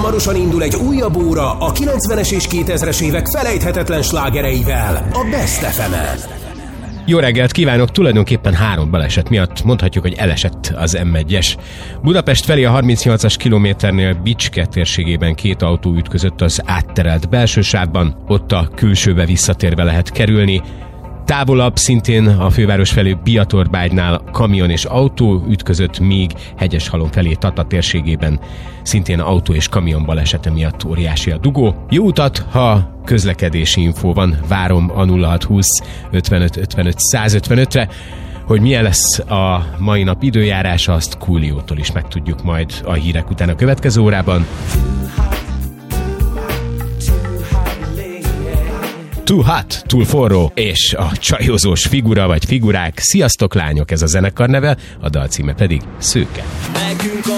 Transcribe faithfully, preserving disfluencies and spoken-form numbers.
Hamarosan indul egy újabb óra a kilencvenes és kétezres évek felejthetetlen slágereivel a Best ef emen. Jó reggelt kívánok! Tulajdonképpen három baleset miatt mondhatjuk, hogy elesett az em egyes. Budapest felé a harmincnyolcas kilométernél Bicske térségében két autó ütközött az átterelt belső sávban, ott a külsőbe visszatérve lehet kerülni. Távolabb szintén a főváros felé Biatorbágynál kamion és autó ütközött, míg Hegyeshalom felé Tata térségében szintén autó és kamion balesete miatt óriási a dugó. Jó utat, ha közlekedési infó van, várom a nulla hat húsz ötvenöt ötvenöt száz ötvenötre. Hogy milyen lesz a mai nap időjárása, azt Kúliótól is megtudjuk majd a hírek után a következő órában. Too hot, túl forró, és a csajozós figura vagy figurák. Sziasztok lányok, ez a zenekar neve, a dal címe pedig Szőke.